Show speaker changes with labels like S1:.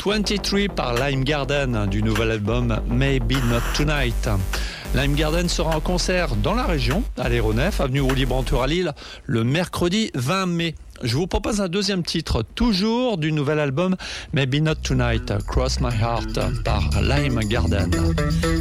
S1: 23 par Lime Garden du nouvel album Maybe Not Tonight. Lime Garden sera en concert dans la région, à l'Aéronef, avenue Roux-Libre-Antour à Lille, le mercredi 20 mai. Je vous propose un deuxième titre, toujours du nouvel album Maybe Not Tonight, Cross My Heart par Lime Garden.